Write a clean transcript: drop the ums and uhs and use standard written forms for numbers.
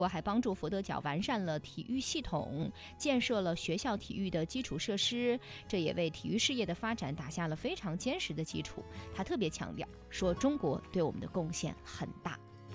我还帮助佛得角完善了体育系统，建设了学校体育的基础设施，这也为体育事业的发展打下了非常坚实的基础。他特别强调说，中国对我们的贡献很大。